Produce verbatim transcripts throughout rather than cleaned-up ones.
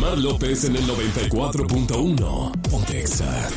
Omar López en el noventa y cuatro punto uno. Ponte Exa.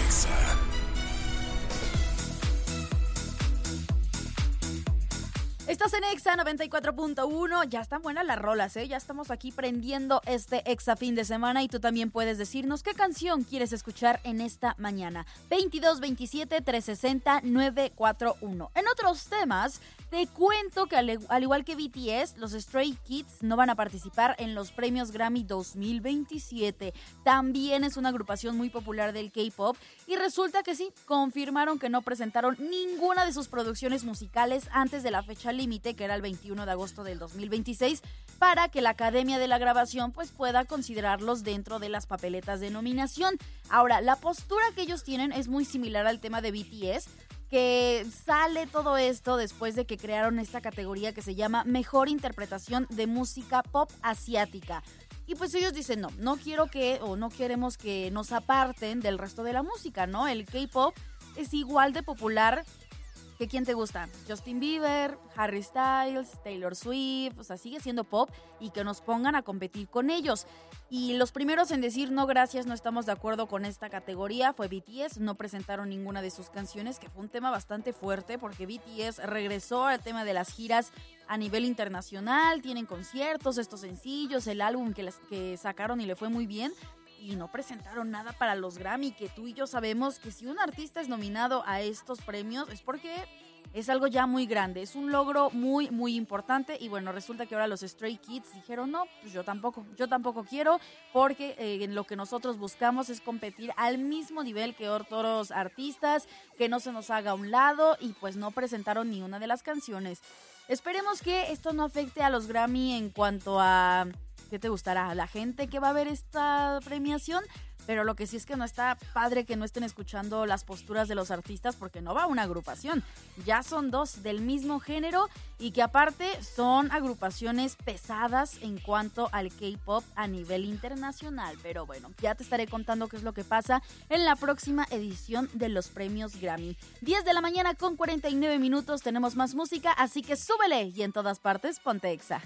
Estás en Exa noventa y cuatro punto uno. Ya están buenas las rolas, ¿eh? Ya estamos aquí prendiendo este Exa fin de semana y tú también puedes decirnos qué canción quieres escuchar en esta mañana. veintidós veintisiete trescientos sesenta nueve cuatro uno. En otros temas, te cuento que al, al igual que B T S, los Stray Kids no van a participar en los premios Grammy dos mil veintisiete. También es una agrupación muy popular del K-pop y resulta que sí, confirmaron que no presentaron ninguna de sus producciones musicales antes de la fecha límite, que era el veintiuno de agosto del dos mil veintiséis, para que la Academia de la Grabación pues pueda considerarlos dentro de las papeletas de nominación. Ahora, la postura que ellos tienen es muy similar al tema de B T S, que sale todo esto después de que crearon esta categoría que se llama Mejor Interpretación de Música Pop Asiática. Y pues ellos dicen, no, no quiero que, o no queremos que nos aparten del resto de la música, ¿no? El K-pop es igual de popular que ¿quién te gusta? Justin Bieber, Harry Styles, Taylor Swift, o sea, sigue siendo pop y que nos pongan a competir con ellos. Y los primeros en decir no gracias, no estamos de acuerdo con esta categoría fue B T S, no presentaron ninguna de sus canciones, que fue un tema bastante fuerte porque B T S regresó al tema de las giras a nivel internacional, tienen conciertos, estos sencillos, el álbum que, les, que sacaron y le fue muy bien. Y no presentaron nada para los Grammy, que tú y yo sabemos que si un artista es nominado a estos premios es porque es algo ya muy grande, es un logro muy, muy importante. Y bueno, resulta que ahora los Stray Kids dijeron, no, pues yo tampoco, yo tampoco quiero, porque eh, en lo que nosotros buscamos es competir al mismo nivel que otros artistas, que no se nos haga a un lado, y pues no presentaron ni una de las canciones. Esperemos que esto no afecte a los Grammy en cuanto a... ¿qué te gustará? La gente que va a ver esta premiación, pero lo que sí es que no está padre que no estén escuchando las posturas de los artistas, porque no va una agrupación, ya son dos del mismo género y que aparte son agrupaciones pesadas en cuanto al K-pop a nivel internacional. Pero bueno, ya te estaré contando qué es lo que pasa en la próxima edición de los premios Grammy. diez de la mañana con cuarenta y nueve minutos, tenemos más música, así que súbele y en todas partes ponte Exa.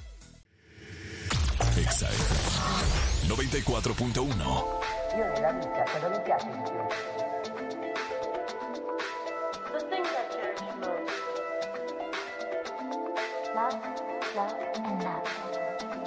Exa noventa y cuatro punto uno. Io nella vita cosa mi piace di più? The things I cherish most. Love, love, and love.